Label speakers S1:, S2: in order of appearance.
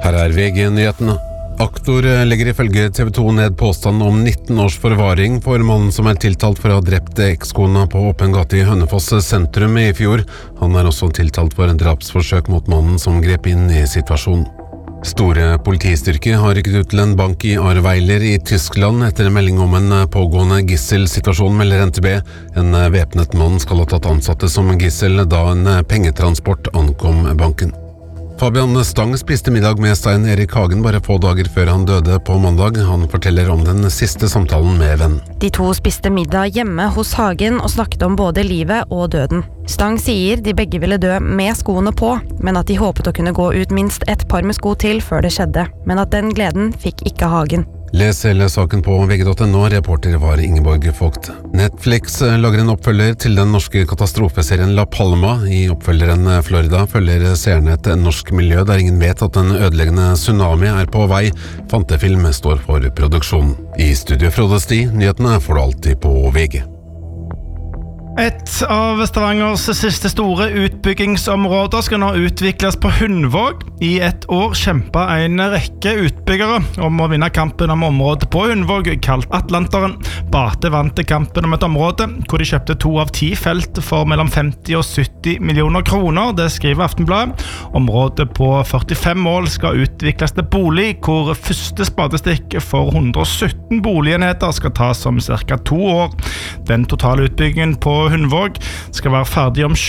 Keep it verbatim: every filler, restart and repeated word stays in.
S1: Her er V G-nyhetene. Aktor legger ifølge T V to ned påstand om nitten års forvaring for mannen som er tiltalt for å ha drept ekskona på åpen gate i Hønefoss sentrum i fjor. Han er også tiltalt for en drapsforsøk mot mannen som grep inn i situasjonen. Store politistyrker har rykket ut til en bank i Ahrweiler i Tyskland etter en melding om en pågående gisselsituasjon, melder N T B. En væpnet mann skal ha tatt ansatte som gissel da en pengetransport ankom banken. Fabian Stang spiste middag med Stein Erik Hagen bare få dager før han døde på mandag. Han forteller om den siste samtalen med venn.
S2: De to spiste middag hjemme hos Hagen og snakket om både livet og døden. Stang sier de begge ville dø med skoene på, men at de håpet å kunne gå ut minst et par med sko til før det skjedde. Men at den gleden fikk ikke Hagen.
S1: Les hele saken på V G punktum no, reporter var Ingeborg Vogt. Netflix lager en oppfølger til den norske katastrofeserien La Palma. I oppfølgeren Florida følger seerne et norsk miljø der ingen vet at en ødeleggende tsunami er på vei. Fantefilm står for produksjonen. I studio Frode Sti, nyhetene får du alltid på V G.
S3: Et av Stavangers siste store utbyggingsområder skal nå utvikles på Hundvåg. I et år kjempet en rekke utbyggere om å vinne kampen om området på Hundvåg, kalt Atlanteren. Bate vant kampen om et område hvor de kjøpte to av ti felt for mellom femti og sytti millioner kroner. Det skriver Aftenbladet. Området på førtifem mål skal utvikles til bolig, hvor første spadestikk for hundre og sytten boligenheter skal tas om cirka to år. Den totale utbyggingen på Hundvåg skal være ferdig om